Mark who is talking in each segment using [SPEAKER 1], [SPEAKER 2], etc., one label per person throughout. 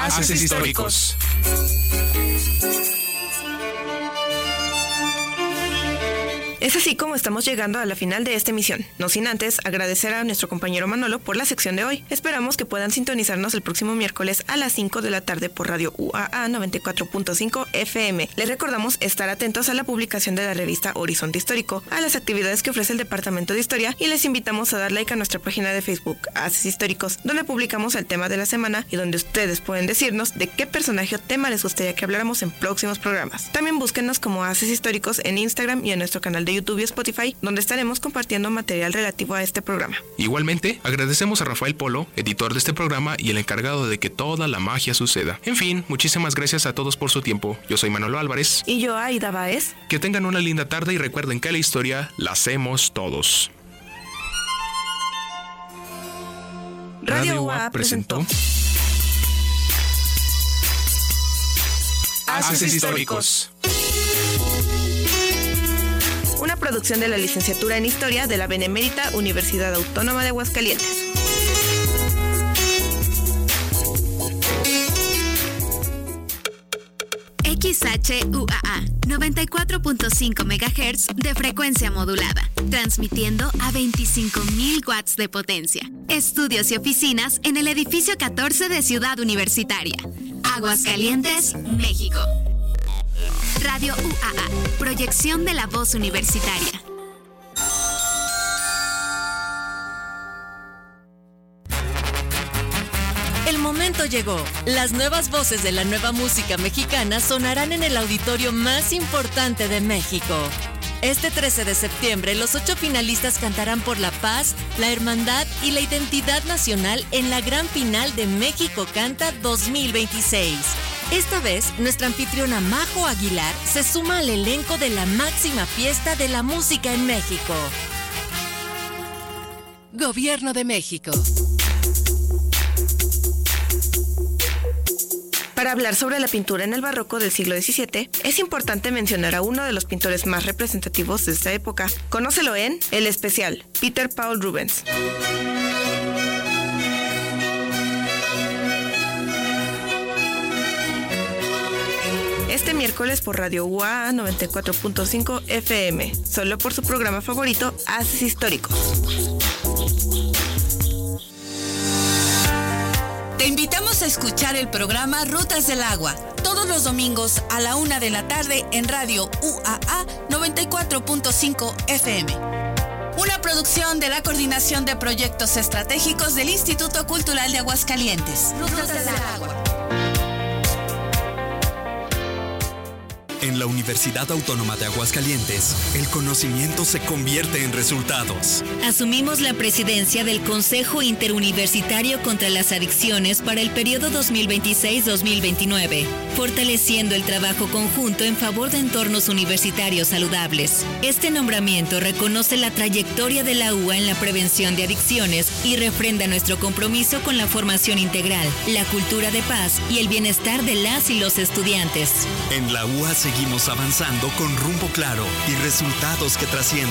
[SPEAKER 1] Haces históricos.
[SPEAKER 2] Es así como estamos llegando a la final de esta emisión, no sin antes agradecer a nuestro compañero Manolo por la sección de hoy. Esperamos que puedan sintonizarnos el próximo miércoles a las 5 de la tarde por Radio UAA 94.5 FM. Les recordamos estar atentos a la publicación de la revista Horizonte Histórico, a las actividades que ofrece el Departamento de Historia y les invitamos a dar like a nuestra página de Facebook, Haces Históricos, donde publicamos el tema de la semana y donde ustedes pueden decirnos de qué personaje o tema les gustaría que habláramos en próximos programas. También búsquenos como Haces Históricos en Instagram y en nuestro canal de YouTube y Spotify, donde estaremos compartiendo material relativo a este programa.
[SPEAKER 1] Igualmente, agradecemos a Rafael Polo, editor de este programa y el encargado de que toda la magia suceda. En fin, muchísimas gracias a todos por su tiempo. Yo soy Manolo Álvarez.
[SPEAKER 2] Y yo, Aida Báez.
[SPEAKER 1] Que tengan una linda tarde y recuerden que la historia la hacemos todos.
[SPEAKER 2] Radio UAA presentó
[SPEAKER 1] Haces históricos.
[SPEAKER 2] Una producción de la Licenciatura en Historia de la Benemérita Universidad Autónoma de Aguascalientes.
[SPEAKER 3] XHUAA 94.5 MHz de frecuencia modulada, transmitiendo a 25,000 watts de potencia. Estudios y oficinas en el edificio 14 de Ciudad Universitaria, Aguascalientes, México. Radio UAA, proyección de la voz universitaria.
[SPEAKER 4] El momento llegó. Las nuevas voces de la nueva música mexicana sonarán en el auditorio más importante de México. Este 13 de septiembre, los 8 finalistas cantarán por la paz, la hermandad y la identidad nacional en la gran final de México Canta 2026. Esta vez, nuestra anfitriona Majo Aguilar se suma al elenco de la máxima fiesta de la música en México. Gobierno de México.
[SPEAKER 2] Para hablar sobre la pintura en el barroco del siglo XVII, es importante mencionar a uno de los pintores más representativos de esta época. Conócelo en El Especial, Peter Paul Rubens. Este miércoles por Radio UAA 94.5 FM, solo por su programa favorito, Haces Históricos.
[SPEAKER 5] Te invitamos a escuchar el programa Rutas del Agua, todos los domingos a la 1 de la tarde en Radio UAA 94.5 FM. Una producción de la Coordinación de Proyectos Estratégicos del Instituto Cultural de Aguascalientes. Rutas del Agua.
[SPEAKER 6] En la Universidad Autónoma de Aguascalientes, el conocimiento se convierte en resultados.
[SPEAKER 7] Asumimos la presidencia del Consejo Interuniversitario contra las Adicciones para el periodo 2026-2029, fortaleciendo el trabajo conjunto en favor de entornos universitarios saludables. Este nombramiento reconoce la trayectoria de la UA en la prevención de adicciones y refrenda nuestro compromiso con la formación integral, la cultura de paz y el bienestar de las y los estudiantes.
[SPEAKER 6] En la UA seguimos avanzando con rumbo claro y resultados que trascienden.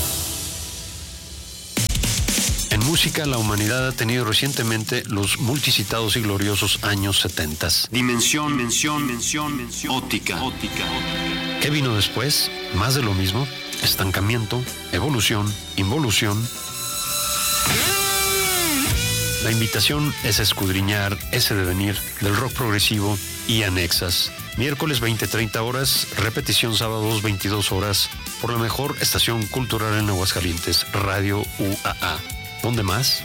[SPEAKER 8] En música, la humanidad ha tenido recientemente los multicitados y gloriosos años 70.
[SPEAKER 9] Dimensión, óptica.
[SPEAKER 8] ¿Qué vino después? Más de lo mismo, estancamiento, evolución, involución. La invitación es escudriñar ese devenir del rock progresivo y anexas. Miércoles 20-30 horas, repetición sábados 22 horas, por la mejor estación cultural en Aguascalientes, Radio UAA. ¿Dónde más?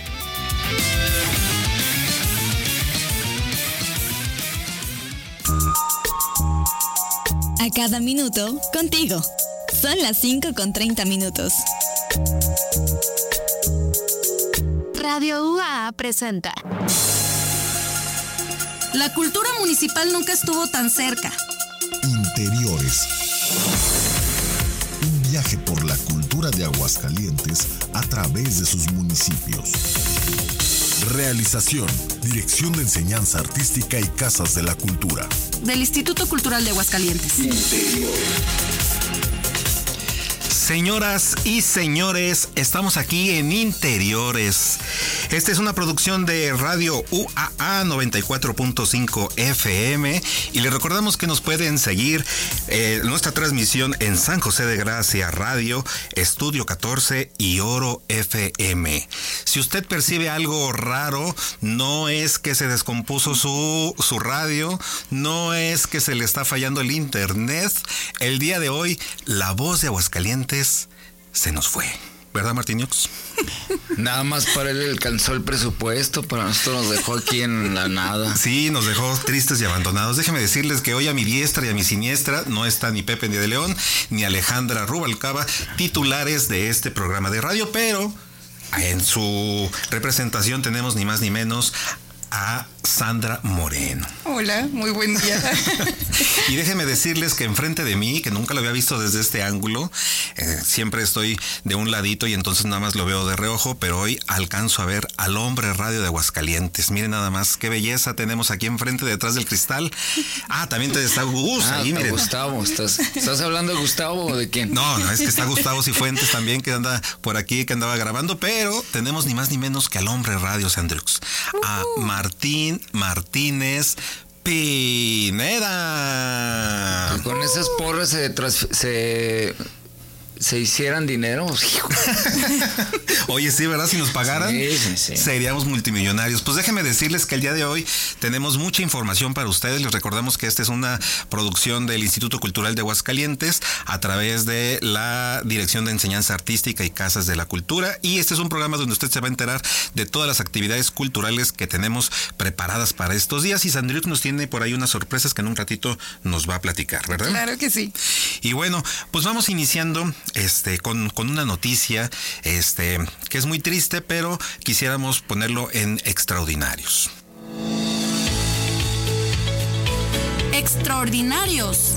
[SPEAKER 10] A cada minuto, contigo. Son las 5:30.
[SPEAKER 3] Radio UAA presenta.
[SPEAKER 5] La cultura municipal nunca estuvo tan cerca.
[SPEAKER 11] Interiores. Un viaje por la cultura de Aguascalientes a través de sus municipios. Realización, Dirección de Enseñanza Artística y Casas de la Cultura.
[SPEAKER 5] Del Instituto Cultural de Aguascalientes.
[SPEAKER 11] Interiores.
[SPEAKER 12] Señoras y señores, estamos aquí en Interiores. Esta es una producción de Radio UAA 94.5 FM y les recordamos que nos pueden seguir nuestra transmisión en San José de Gracia Radio, Estudio 14 y Oro FM. Si usted percibe algo raro, no es que se descompuso su radio, no es que se le está fallando el internet. El día de hoy, la voz de Aguascalientes se nos fue, ¿verdad, Martínez?
[SPEAKER 13] Nada más para él alcanzó el presupuesto, para nosotros nos dejó aquí en la nada.
[SPEAKER 12] Sí, nos dejó tristes y abandonados. Déjenme decirles que hoy a mi diestra y a mi siniestra no está ni Pepe ni de León, ni Alejandra Rubalcaba, titulares de este programa de radio, pero en su representación tenemos ni más ni menos a Sandra Moreno.
[SPEAKER 14] Hola, muy buen día.
[SPEAKER 12] Y déjenme decirles que enfrente de mí, que nunca lo había visto desde este ángulo, siempre estoy de un ladito y entonces nada más lo veo de reojo, pero hoy alcanzo a ver al hombre radio de Aguascalientes. Miren nada más qué belleza tenemos aquí enfrente, detrás del cristal. También está Gus ahí, miren.
[SPEAKER 13] Gustavo, ¿estás hablando de Gustavo o de quién?
[SPEAKER 12] No, es que está Gustavo Cifuentes también, que anda por aquí, que andaba grabando, pero tenemos ni más ni menos que al hombre radio, Sandrux, a Martín Martínez Pineda.
[SPEAKER 13] Y con esas porras se hicieran dinero.
[SPEAKER 12] Oye, sí, ¿verdad? Si nos pagaran, sí. Seríamos multimillonarios. Pues déjenme decirles que el día de hoy tenemos mucha información para ustedes. Les recordamos que esta es una producción del Instituto Cultural de Aguascalientes a través de la Dirección de Enseñanza Artística y Casas de la Cultura. Y este es un programa donde usted se va a enterar de todas las actividades culturales que tenemos preparadas para estos días. Y Sandriuk nos tiene por ahí unas sorpresas que en un ratito nos va a platicar, ¿verdad?
[SPEAKER 14] Claro que sí.
[SPEAKER 12] Y bueno, pues vamos iniciando con una noticia que es muy triste, pero quisiéramos ponerlo en extraordinarios.
[SPEAKER 5] Extraordinarios.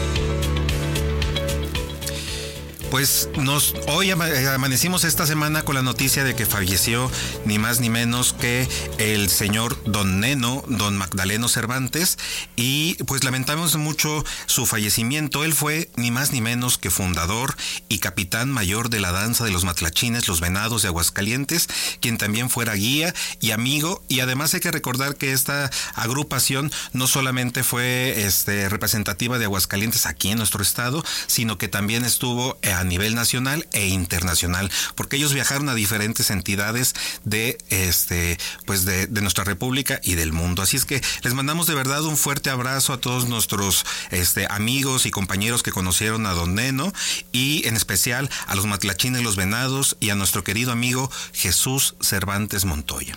[SPEAKER 12] Pues hoy amanecimos esta semana con la noticia de que falleció ni más ni menos que el señor Don Neno, Don Magdaleno Cervantes, y pues lamentamos mucho su fallecimiento. Él fue ni más ni menos que fundador y capitán mayor de la danza de los matlachines, los venados de Aguascalientes, quien también fuera guía y amigo, y además hay que recordar que esta agrupación no solamente fue representativa de Aguascalientes aquí en nuestro estado, sino que también estuvo a nivel nacional e internacional, porque ellos viajaron a diferentes entidades de nuestra república y del mundo. Así es que les mandamos de verdad un fuerte abrazo a todos nuestros amigos y compañeros que conocieron a Don Neno, y en especial a los matlachines, los venados, y a nuestro querido amigo Jesús Cervantes Montoya.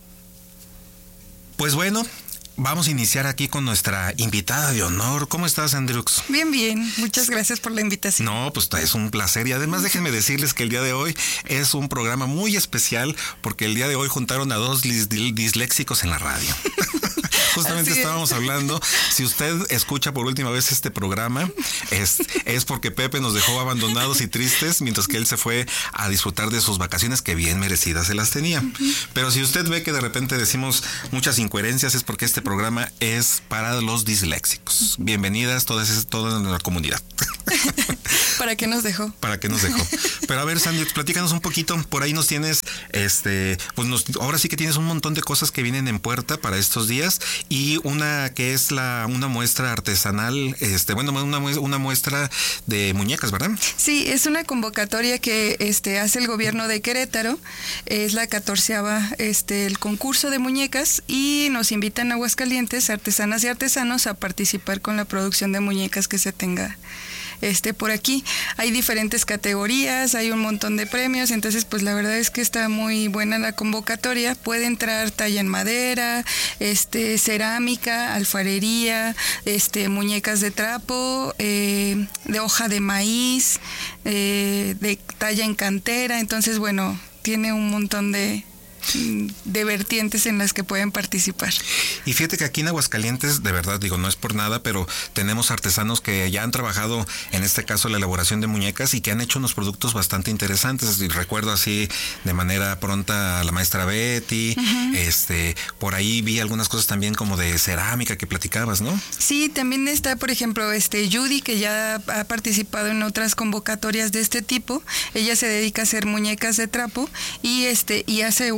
[SPEAKER 12] Pues bueno, vamos a iniciar aquí con nuestra invitada de honor. ¿Cómo estás, Andrux?
[SPEAKER 14] Bien. Muchas gracias por la invitación.
[SPEAKER 12] No, pues es un placer. Y además déjenme decirles que el día de hoy es un programa muy especial, porque el día de hoy juntaron a dos disléxicos en la radio. Justamente estábamos hablando, si usted escucha por última vez este programa, es porque Pepe nos dejó abandonados y tristes mientras que él se fue a disfrutar de sus vacaciones, que bien merecidas se las tenía. Pero si usted ve que de repente decimos muchas incoherencias, es porque este programa es para los disléxicos. Bienvenidas toda la comunidad.
[SPEAKER 14] ¿Para qué nos dejó?
[SPEAKER 12] Pero a ver, Sandy, platícanos un poquito. Por ahí nos tienes, ahora sí que tienes un montón de cosas que vienen en puerta para estos días, y una que es una muestra artesanal, una muestra de muñecas, ¿verdad?
[SPEAKER 14] Sí, es una convocatoria que hace el gobierno de Querétaro. Es la 14ª el concurso de muñecas, y nos invitan a Aguascalientes, artesanas y artesanos, a participar con la producción de muñecas que se tenga por aquí. Hay diferentes categorías, hay un montón de premios, entonces pues la verdad es que está muy buena la convocatoria. Puede entrar talla en madera, cerámica, alfarería, muñecas de trapo, de hoja de maíz, de talla en cantera. Entonces bueno, tiene un montón de de vertientes en las que pueden participar.
[SPEAKER 12] Y fíjate que aquí en Aguascalientes, de verdad digo, no es por nada, pero tenemos artesanos que ya han trabajado, en este caso, la elaboración de muñecas y que han hecho unos productos bastante interesantes. Y recuerdo así de manera pronta a la maestra Betty, por ahí vi algunas cosas también como de cerámica que platicabas, ¿no?
[SPEAKER 14] Sí, también está, por ejemplo, Judy, que ya ha participado en otras convocatorias de este tipo. Ella se dedica a hacer muñecas de trapo y hace,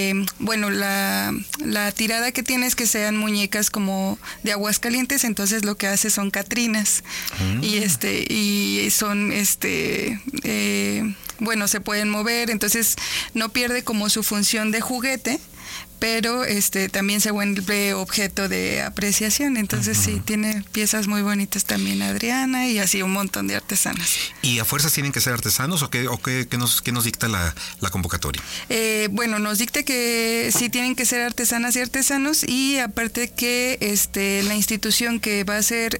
[SPEAKER 14] la tirada que tiene es que sean muñecas como de Aguascalientes, entonces lo que hace son catrinas y son se pueden mover, entonces no pierde como su función de juguete, pero también se vuelve objeto de apreciación. Entonces sí, tiene piezas muy bonitas también Adriana y así un montón de artesanos.
[SPEAKER 12] ¿Y a fuerzas tienen que ser artesanos o qué nos dicta la convocatoria?
[SPEAKER 14] Nos dicta que sí tienen que ser artesanas y artesanos, y aparte que la institución que va a ser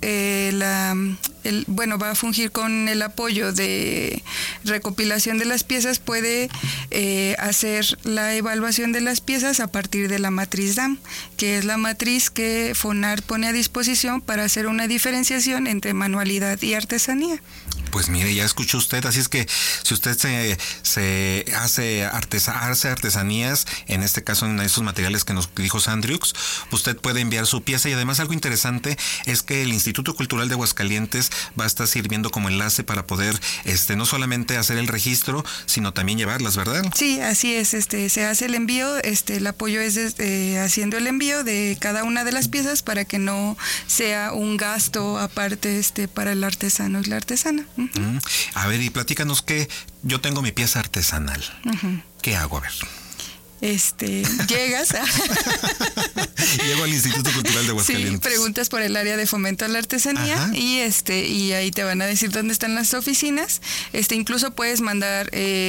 [SPEAKER 14] va a fungir con el apoyo de recopilación de las piezas, puede hacer la evaluación de las piezas a partir de la matriz DAM, que es la matriz que FONAR pone a disposición para hacer una diferenciación entre manualidad y artesanía.
[SPEAKER 12] Pues mire, ya escuchó usted, así es que si usted se hace artesanías, en este caso en esos materiales que nos dijo Sandriux, usted puede enviar su pieza. Y además algo interesante es que el Instituto Cultural de Aguascalientes va a estar sirviendo como enlace para poder no solamente hacer el registro, sino también llevarlas, ¿verdad?
[SPEAKER 14] Sí, así es, se hace el envío, el apoyo es haciendo el envío de cada una de las piezas para que no sea un gasto aparte para el artesano y la artesana.
[SPEAKER 12] A ver, y platícanos que yo tengo mi pieza artesanal. ¿Qué hago? A ver.
[SPEAKER 14] Llegas
[SPEAKER 12] Llego al Instituto Cultural de Aguascalientes.
[SPEAKER 14] Sí, preguntas por el área de fomento a la artesanía. Ajá. Y ahí te van a decir dónde están las oficinas. Incluso puedes mandar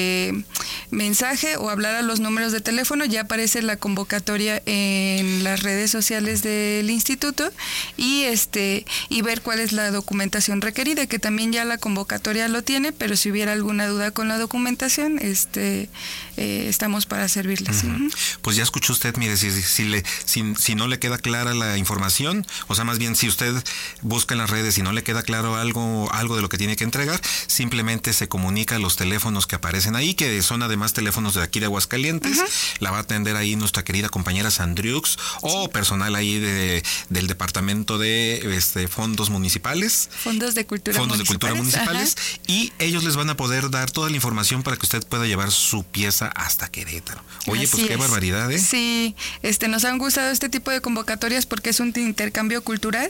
[SPEAKER 14] mensaje o hablar a los números de teléfono. Ya aparece la convocatoria en las redes sociales del instituto y ver cuál es la documentación requerida, que también ya la convocatoria lo tiene, pero si hubiera alguna duda con la documentación, estamos para servirles.
[SPEAKER 12] Pues ya escuchó usted, mire, si no le queda clara la información, o sea, más bien si usted busca en las redes y no le queda claro algo de lo que tiene que entregar, simplemente se comunica a los teléfonos que aparecen ahí, que son además teléfonos de aquí de Aguascalientes. La va a atender ahí nuestra querida compañera Sandriux o personal ahí del departamento de fondos municipales.
[SPEAKER 14] Fondos de cultura municipales. Y
[SPEAKER 12] ellos les van a poder dar toda la información para que usted pueda llevar su pieza hasta Querétaro. Oye, pues qué barbaridad, ¿eh?
[SPEAKER 14] Sí, nos han gustado este tipo de convocatorias porque es un intercambio cultural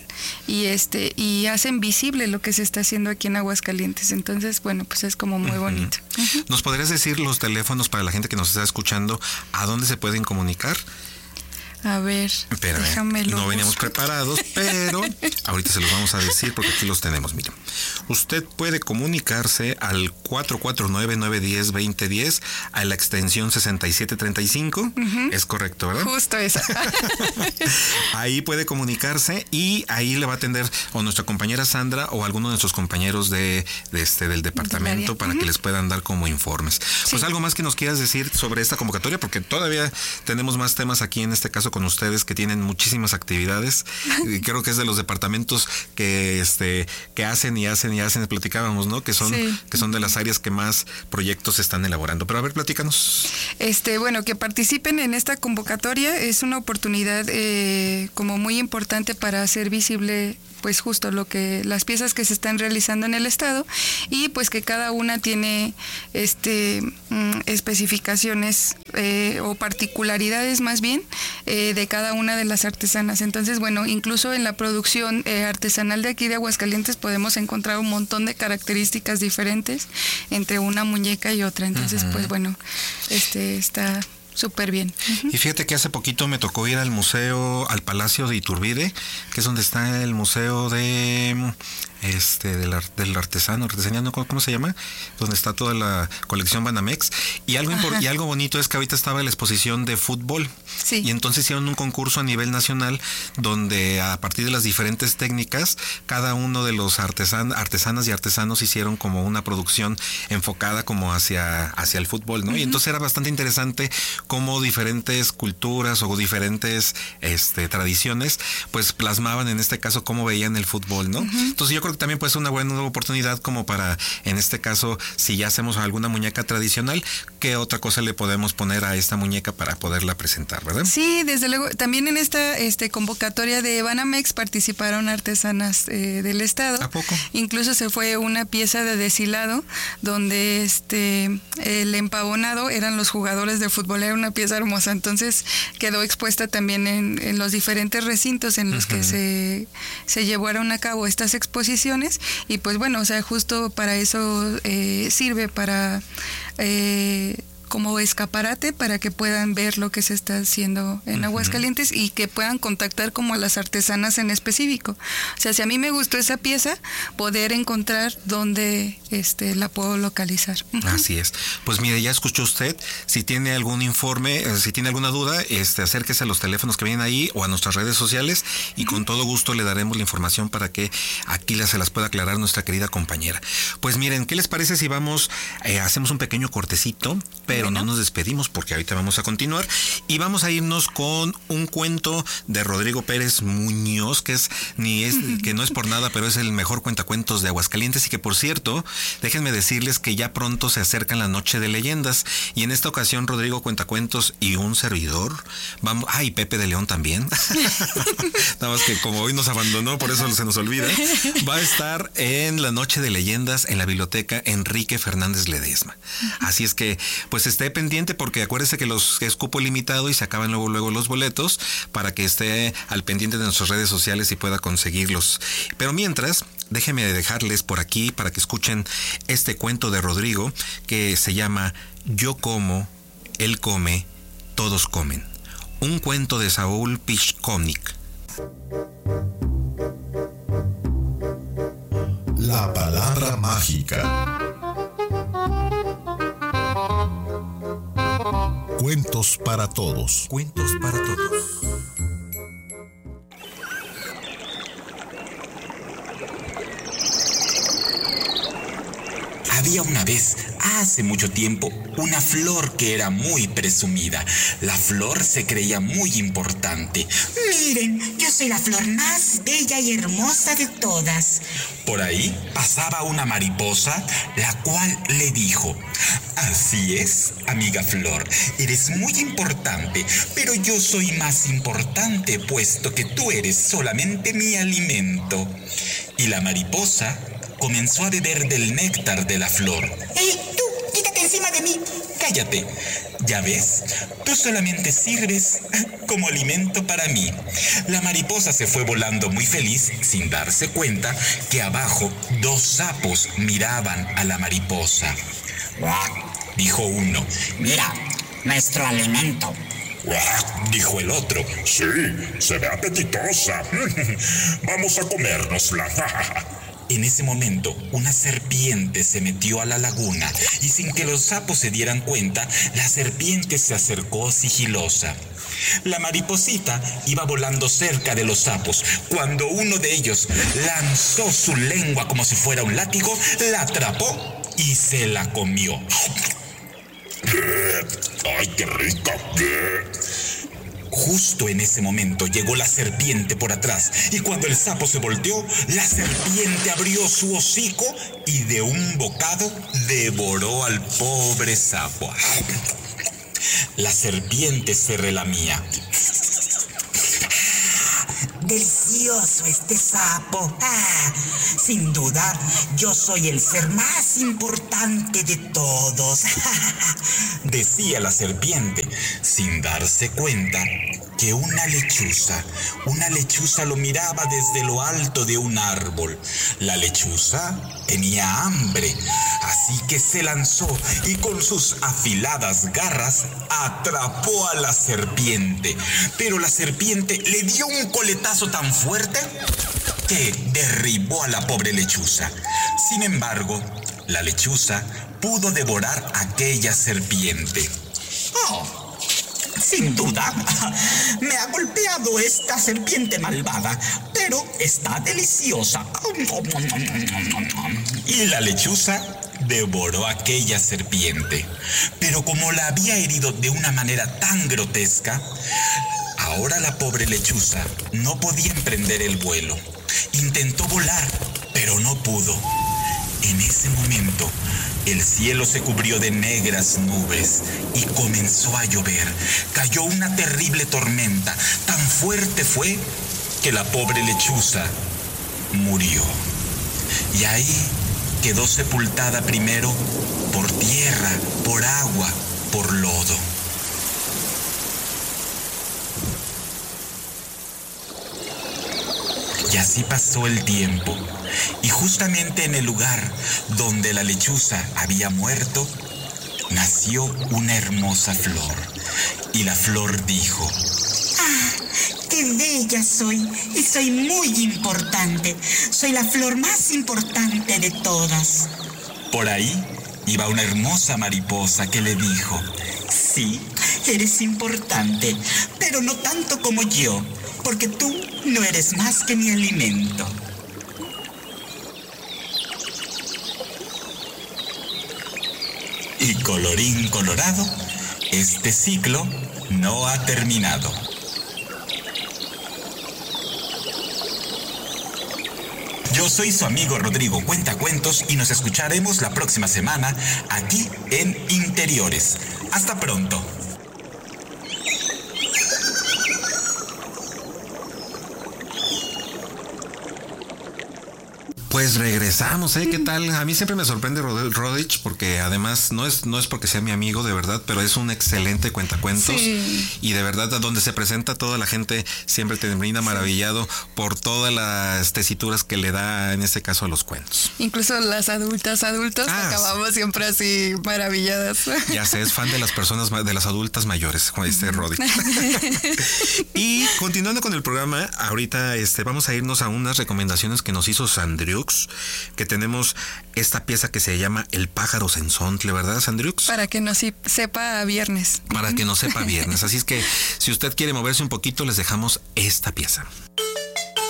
[SPEAKER 14] y hacen visible lo que se está haciendo aquí en Aguascalientes. Entonces, bueno, pues es como muy bonito.
[SPEAKER 12] ¿Nos podrías decir los teléfonos para la gente que nos está escuchando, a dónde se pueden comunicar?
[SPEAKER 14] A ver, déjamelo.
[SPEAKER 12] No veníamos preparados, pero ahorita se los vamos a decir porque aquí los tenemos. Mire, usted puede comunicarse al 449-910-2010 a la extensión 6735. Es correcto, ¿verdad?
[SPEAKER 14] Justo esa.
[SPEAKER 12] Ahí puede comunicarse y ahí le va a atender o nuestra compañera Sandra o alguno de nuestros compañeros del departamento para que les puedan dar como informes. Sí. Pues algo más que nos quieras decir sobre esta convocatoria, porque todavía tenemos más temas aquí en este caso con ustedes que tienen muchísimas actividades y creo que es de los departamentos que hacen, platicábamos, ¿no? Que son de las áreas que más proyectos están elaborando. Pero a ver, platícanos.
[SPEAKER 14] Que participen en esta convocatoria es una oportunidad como muy importante para hacer visible pues justo las piezas que se están realizando en el estado y pues que cada una tiene especificaciones o particularidades más bien de cada una de las artesanas. Entonces, bueno, incluso en la producción artesanal de aquí de Aguascalientes podemos encontrar un montón de características diferentes entre una muñeca y otra. Entonces, pues bueno, está súper bien.
[SPEAKER 12] Y fíjate que hace poquito me tocó ir al Palacio de Iturbide, que es donde está el museo de del artesanía, ¿cómo se llama? Donde está toda la colección Banamex. Y algo bonito es que ahorita estaba la exposición de fútbol.
[SPEAKER 14] Sí.
[SPEAKER 12] Y entonces hicieron un concurso a nivel nacional donde a partir de las diferentes técnicas, cada uno de los artesanas y artesanos hicieron como una producción enfocada como hacia el fútbol, ¿no? Y entonces era bastante interesante cómo diferentes culturas o diferentes tradiciones pues plasmaban en este caso cómo veían el fútbol, ¿no? Entonces yo creo que también puede ser una buena oportunidad como para, en este caso, si ya hacemos alguna muñeca tradicional, ¿qué otra cosa le podemos poner a esta muñeca para poderla presentar, verdad?
[SPEAKER 14] Sí, desde luego. También en esta convocatoria de Banamex participaron artesanas del estado.
[SPEAKER 12] ¿A poco?
[SPEAKER 14] Incluso se fue una pieza de deshilado donde el empavonado eran los jugadores de fútbol. Era una pieza hermosa. Entonces quedó expuesta también en los diferentes recintos en los que se llevaron a cabo estas exposiciones. Y pues bueno, o sea, justo para eso sirve para como escaparate para que puedan ver lo que se está haciendo en Aguascalientes y que puedan contactar como a las artesanas en específico. O sea, si a mí me gustó esa pieza, poder encontrar dónde la puedo localizar.
[SPEAKER 12] Así es. Pues mire, ya escuchó usted. Si tiene algún informe, si tiene alguna duda, acérquese a los teléfonos que vienen ahí o a nuestras redes sociales y con todo gusto le daremos la información para que aquí se las pueda aclarar nuestra querida compañera. Pues miren, ¿qué les parece si vamos, hacemos un pequeño cortecito, pero no nos despedimos porque ahorita vamos a continuar y vamos a irnos con un cuento de Rodrigo Pérez Muñoz, que no es por nada, pero es el mejor cuentacuentos de Aguascalientes y que, por cierto, déjenme decirles que ya pronto se acerca la Noche de Leyendas y en esta ocasión Rodrigo Cuentacuentos y un servidor y Pepe de León también nada más que como hoy nos abandonó, por eso se nos olvida, va a estar en la Noche de Leyendas en la biblioteca Enrique Fernández Ledesma. Así es que pues esté pendiente porque acuérdese que es cupo limitado y se acaban luego los boletos para que esté al pendiente de nuestras redes sociales y pueda conseguirlos. Pero mientras, déjenme dejarles por aquí para que escuchen este cuento de Rodrigo que se llama Yo como, él come, todos comen. Un cuento de Saúl Pichkovnik.
[SPEAKER 11] La palabra mágica. Cuentos para todos.
[SPEAKER 12] Cuentos para todos.
[SPEAKER 15] Había una vez, hace mucho tiempo, una flor que era muy presumida. La flor se creía muy importante.
[SPEAKER 16] Miren, yo soy la flor más bella y hermosa de todas.
[SPEAKER 15] Por ahí pasaba una mariposa, la cual le dijo: así es, amiga flor, eres muy importante, pero yo soy más importante, puesto que tú eres solamente mi alimento. Y la mariposa comenzó a beber del néctar de la flor.
[SPEAKER 16] ¡Ey, tú! ¡Quítate encima de mí!
[SPEAKER 15] Cállate. Ya ves, tú solamente sirves como alimento para mí. La mariposa se fue volando muy feliz sin darse cuenta que abajo 2 sapos miraban a la mariposa. Dijo uno:
[SPEAKER 16] mira, nuestro alimento.
[SPEAKER 15] Dijo el otro:
[SPEAKER 17] sí, se ve apetitosa. Vamos a comérnosla.
[SPEAKER 15] En ese momento, una serpiente se metió a la laguna y sin que los sapos se dieran cuenta, la serpiente se acercó sigilosa. La mariposita iba volando cerca de los sapos cuando uno de ellos lanzó su lengua como si fuera un látigo, la atrapó y se la comió.
[SPEAKER 17] ¡Ay, qué rica!
[SPEAKER 15] Justo en ese momento llegó la serpiente por atrás y cuando el sapo se volteó, la serpiente abrió su hocico y de un bocado devoró al pobre sapo. La serpiente se relamía.
[SPEAKER 16] Delicioso este sapo. Sin duda, yo soy el ser más importante de todos.
[SPEAKER 15] Decía la serpiente, sin darse cuenta que una lechuza lo miraba desde lo alto de un árbol. La lechuza tenía hambre, así que se lanzó y con sus afiladas garras atrapó a la serpiente. Pero la serpiente le dio un coletazo tan fuerte que derribó a la pobre lechuza. Sin embargo, la lechuza pudo devorar aquella serpiente.
[SPEAKER 16] Oh, sin duda, me ha golpeado esta serpiente malvada, pero está deliciosa.
[SPEAKER 15] Y la lechuza devoró aquella serpiente. Pero como la había herido de una manera tan grotesca, ahora la pobre lechuza no podía emprender el vuelo. Intentó volar, pero no pudo. En ese momento, el cielo se cubrió de negras nubes y comenzó a llover. Cayó una terrible tormenta. Tan fuerte fue que la pobre lechuza murió. Y ahí quedó sepultada primero por tierra, por agua, por lodo. Y así pasó el tiempo. Y justamente en el lugar donde la lechuza había muerto, nació una hermosa flor. Y la flor dijo:
[SPEAKER 16] ¡Ah, qué bella soy! Y soy muy importante. Soy la flor más importante de todas.
[SPEAKER 15] Por ahí iba una hermosa mariposa que le dijo:
[SPEAKER 16] Sí, eres importante, pero no tanto como yo, porque tú no eres más que mi alimento.
[SPEAKER 15] Y colorín colorado, este ciclo no ha terminado. Yo soy su amigo Rodrigo Cuentacuentos y nos escucharemos la próxima semana aquí en Interiores. Hasta pronto.
[SPEAKER 12] Pues regresamos, ¿Qué tal? A mí siempre me sorprende Rodich porque además no es porque sea mi amigo de verdad, pero es un excelente cuentacuentos. Sí. Y de verdad a donde se presenta toda la gente siempre termina maravillado por todas las tesituras que le da en este caso a los cuentos.
[SPEAKER 14] Incluso las adultos acabamos siempre así maravilladas.
[SPEAKER 12] Ya sé, es fan de las personas, de las adultas mayores, como dice Rodich. Y continuando con el programa, ahorita vamos a irnos a unas recomendaciones que nos hizo Sandriux, que tenemos esta pieza que se llama El pájaro sensontle, ¿verdad, Sandriux?
[SPEAKER 14] Para que nos sepa a viernes.
[SPEAKER 12] Para que nos sepa a viernes. Así es que si usted quiere moverse un poquito, les dejamos esta pieza.